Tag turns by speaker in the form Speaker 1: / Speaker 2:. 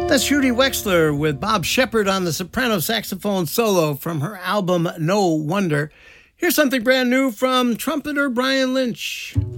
Speaker 1: That's Judy Wexler with Bob Shepard on the soprano saxophone solo from her album No Wonder. Here's something brand new from trumpeter Brian Lynch.